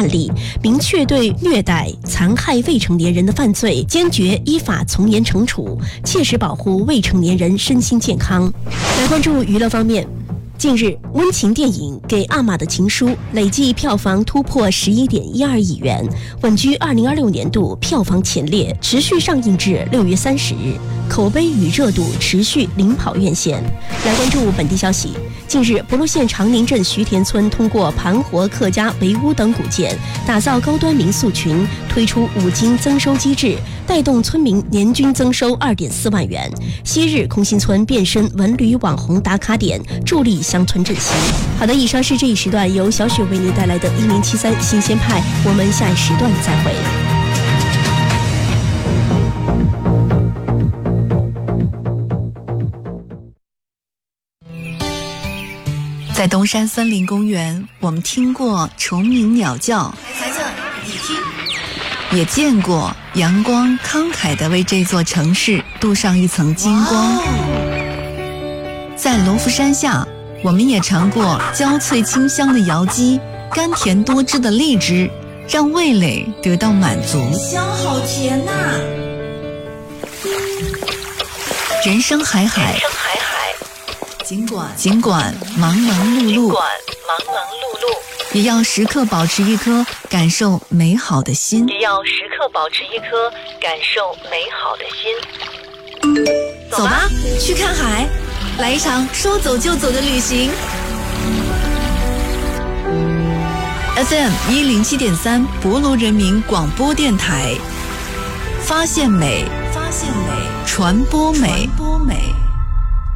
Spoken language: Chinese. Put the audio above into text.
案例，明确对虐待、残害未成年人的犯罪坚决依法从严惩处，切实保护未成年人身心健康。来关注娱乐方面。近日，温情电影《给阿玛的情书》累计票房突破11.12亿元，稳居2026年度票房前列，持续上映至6月30日，口碑与热度持续领跑院线。来关注本地消息。近日，博罗县长宁镇徐田村通过盘活客家围屋等古建，打造高端民宿群，推出5金增收机制，带动村民年均增收2.4万元。昔日空心村变身文旅网红打卡点，助力乡村振兴。好的，以上是这一时段由小雪为您带来的1073新鲜派，我们下一时段再会。 在东山森林公园，我们听过虫鸣鸟叫， 孩子，你听， 也见过阳光慷慨地为这座城市镀上一层金光。在罗浮山下，我们也尝过焦脆清香的瑶鸡，甘甜多汁的荔枝，让味蕾得到满足。 香好甜呐！ 人生海海，尽管忙忙碌碌，也要时刻保持一颗感受美好的心。走吧，去看海，来一场说走就走的旅行。FM 107.3博罗人民广播电台，发现美，传播美。